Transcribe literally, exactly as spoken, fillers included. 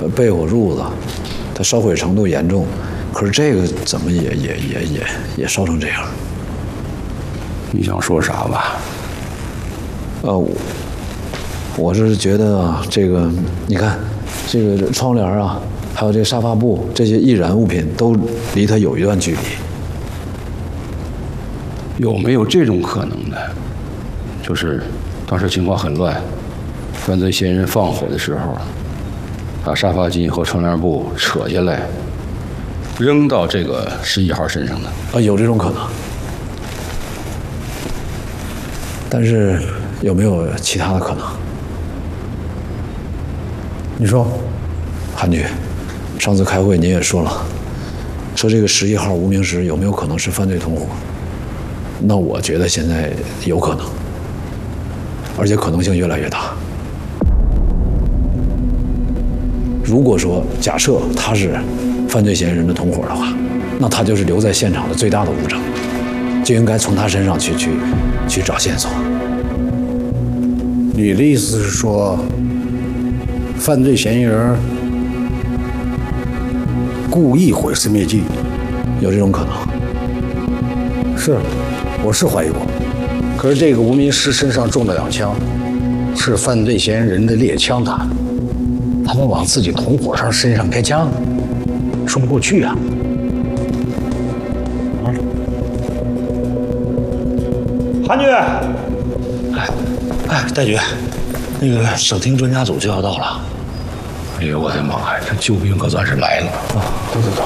被火褥子，它烧毁程度严重，可是这个怎么也也也也也烧成这样？ 你想说啥吧？ 呃，我我是觉得啊，这个你看，这个窗帘啊，还有这个沙发布这些易燃物品都离它有一段距离。 有没有这种可能呢？就是当时情况很乱，犯罪嫌疑人放火的时候，把沙发巾和窗帘布扯下来，扔到这个十一号身上的？ 啊，有这种可能。但是有没有其他的可能？ 你说， 韩局，上次开会您也说了，说这个十一号无名氏有没有可能是犯罪同伙？那我觉得现在有可能，而且可能性越来越大。如果说假设他是犯罪嫌疑人的同伙的话，那他就是留在现场的最大的物证，就应该从他身上去去去找线索。 你的意思是说，犯罪嫌疑人故意毁尸灭迹？ 有这种可能？ 是，我是怀疑过。可是这个无名氏身上中的两枪，是犯罪嫌疑人的猎枪打的，他们往自己同伙上身上开枪，说不过去啊。 韩局，哎，哎，戴局，那个省厅专家组就要到了。 哎呦我的妈呀，这救兵可算是来了啊！ 走走走。